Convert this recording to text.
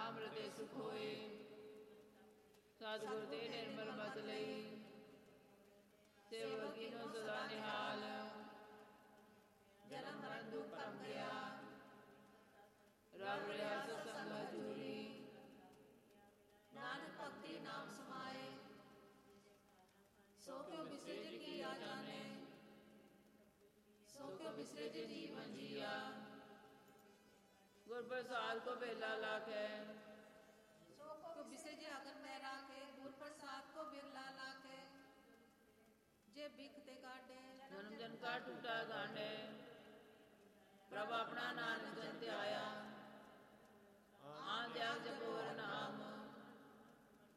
ਅੰਮ੍ਰਿਤੇ ਸੁਖ ਹੋਏ। ਸਤਿਗੁਰ ਤੇ ਨਿਰਮਲ ਮਤ ਲਈ, ਸੇਵਕ ਕੀਨੋ ਸਦਾ ਨਿਹਾਲ। ਜਨਮ ਮਰਨ ਦੁਖ ਭਰਮ ਗਿਆ, ਰਬ ਰਿਹਾ ਸਤ ਸੰਗ ਹਜੂਰੀ। ਨਾਨਕ ਭਗਤੀ ਨਾਮ ਸਮਾਏ, ਸੋ ਕਿਉ ਬਿਸਰੇ ਜਿਨ ਕੀ ਆ ਜਾਣੇ। ਸੋ ਕਿਉ ਬਿਸਰੇ ਜੇ ਜੀਵਨ ਜੀਆ, ਗੁਰ ਪ੍ਰਸਾਦ ਕੋ ਬੇਲਾ ਲਾਖੈ। ਸੋ ਕਿਉ ਬਿਸਰੇ ਜੇ ਅਗਨ ਮੈਂ ਰਾਖੇ, ਗੁਰ ਪ੍ਰਸਾਦ ਕੋ ਬਿਰਲਾ ਲਾਖੈ। ਜੇ ਬਿਖ ਤੇ ਕਾਢੇ, ਜਨਮ ਜਨ ਕਾ ਟੂਟਾ ਗਾਂਢੇ। ਪ੍ਰਭ ਆਪਣਾ ਨਾਨਕ ਜਨ ਧਿਆਇਆ, ਆਨ ਤਿਆਗ ਜਪੋ ਹਰਿ ਨਾਮ